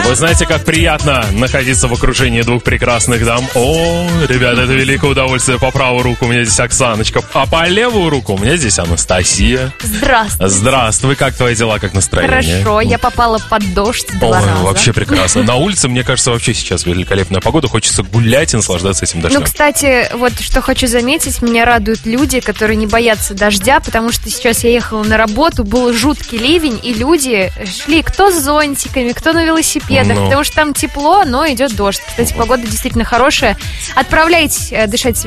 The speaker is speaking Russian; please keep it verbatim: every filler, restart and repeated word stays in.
Вы знаете, как приятно находиться в окружении двух прекрасных дам. О, ребята, это великое удовольствие. По правую руку у меня здесь Оксаночка, а по левую руку у меня здесь Анастасия. Здравствуй. Здравствуй, как твои дела, как настроение? Хорошо, я попала под дождь два Ой, раза. вообще прекрасно. На улице, мне кажется, вообще сейчас великолепная погода. Хочется гулять и наслаждаться этим дождем. Ну, кстати, вот что хочу заметить, меня радуют люди, которые не боятся дождя, потому что сейчас я ехала на работу, был жуткий ливень, и люди шли кто с зонтиками, кто на велосипедах, Ну. потому что там тепло, но идет дождь. Кстати, погода действительно хорошая. Отправляйтесь э, дышать